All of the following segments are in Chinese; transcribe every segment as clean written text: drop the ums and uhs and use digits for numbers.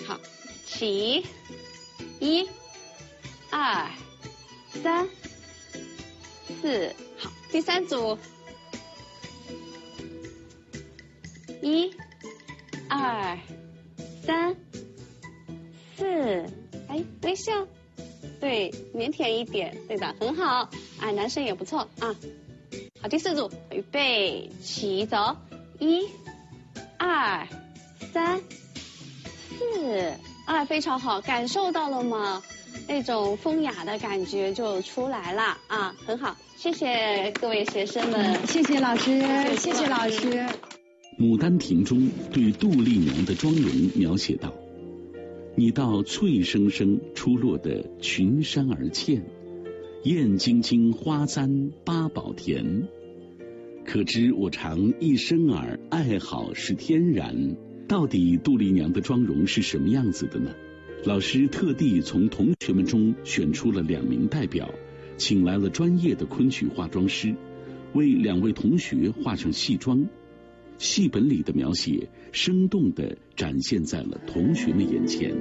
好，起，1、2、3、4，好，第3组，1、2、3、4，哎，微笑，对，腼腆一点，对的，很好，啊，男生也不错啊。好，第4组，预备，起，走，1、2、3、4，啊，非常好，感受到了吗？那种风雅的感觉就出来了啊，很好，谢谢各位学生们， 谢谢老师，谢谢老师。 《牡丹亭》中对杜丽娘的妆容描写道：你道翠生生出落的群山而倩，艳晶晶花簪八宝田。可知我常一生儿爱好是天然。到底杜丽娘的妆容是什么样子的呢？老师特地从同学们中选出了2名代表，请来了专业的昆曲化妆师，为2位同学画上戏妆。戏本里的描写生动地展现在了同学们眼前。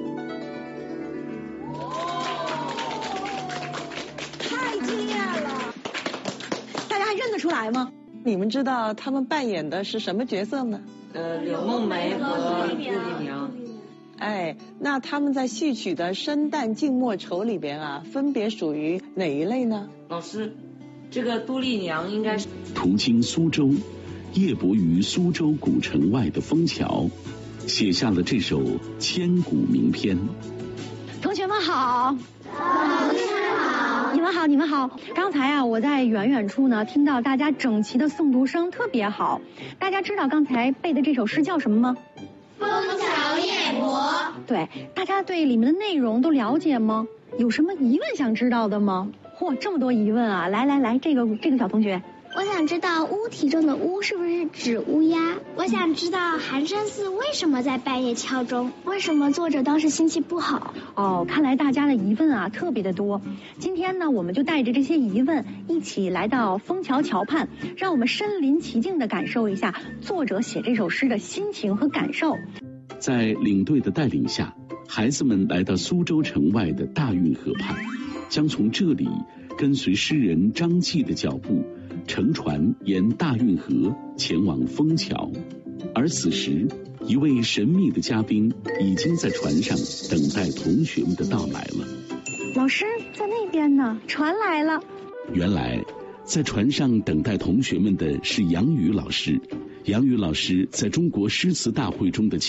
太惊艳了！大家还认得出来吗？ 你们知道他们扮演的是什么角色呢？ 柳梦梅和杜丽娘。 哎，那他们在戏曲的生旦净末丑里边啊，分别属于哪一类呢？ 老师，这个杜丽娘应该是途经苏州，夜泊于苏州古城外的枫桥，写下了这首千古名篇。 同学们好。 老师好。 你们好，你们好。刚才啊，我在远远处呢，听到大家整齐的诵读声特别好。大家知道刚才背的这首诗叫什么吗？ 枫桥夜泊。 对，大家对里面的内容都了解吗？有什么疑问想知道的吗？嚯，这么多疑问啊！来，这个小同学。 我想知道乌题中的乌是不是指乌鸦？我想知道寒山寺为什么在半夜敲钟？为什么作者当时心情不好？ 哦，看来大家的疑问啊特别的多。今天呢，我们就带着这些疑问一起来到枫桥桥畔，让我们身临其境地感受一下作者写这首诗的心情和感受。 在领队的带领下，孩子们来到苏州城外的大运河畔，将从这里跟随诗人张继的脚步，乘船沿大运河前往枫桥。而此时，一位神秘的嘉宾已经在船上等待同学们的到来了。 老师在那边呢，船来了。 原来在船上等待同学们的是杨宇老师。杨宇老师在中国诗词大会中的